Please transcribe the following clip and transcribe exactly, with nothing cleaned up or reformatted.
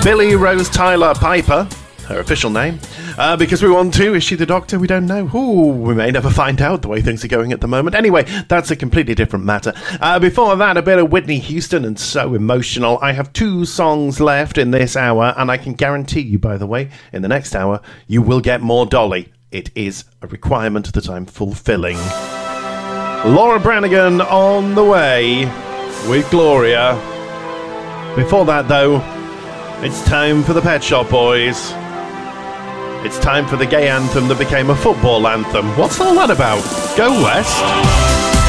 Billy Rose Tyler Piper, her official name. Uh, because we want to. Is she the Doctor? We don't know. Ooh, we may never find out the way things are going at the moment. Anyway, that's a completely different matter. Uh, before that, a bit of Whitney Houston and So Emotional. I have two songs left in this hour, and I can guarantee you, by the way, in the next hour, you will get more Dolly. It is a requirement that I'm fulfilling. Laura Branigan on the way with Gloria. Before that, though, it's time for the Pet Shop Boys. It's time for the gay anthem that became a football anthem. What's all that about? Go West!